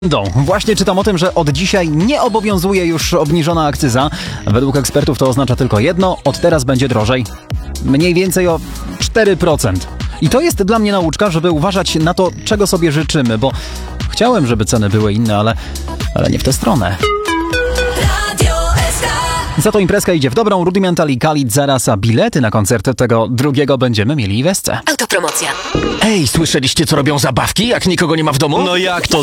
Właśnie czytam o tym, że od dzisiaj nie obowiązuje już obniżona akcyza. Według ekspertów to oznacza tylko jedno, od teraz będzie drożej. Mniej więcej o 4%. I to jest dla mnie nauczka, żeby uważać na to, czego sobie życzymy, bo chciałem, żeby ceny były inne, ale nie w tę stronę. Za to imprezka idzie w dobrą. Rudimental i Khalid zaraz, a bilety na koncert tego drugiego będziemy mieli w Esce. Autopromocja. Ej, słyszeliście, co robią zabawki, jak nikogo nie ma w domu? No jak to?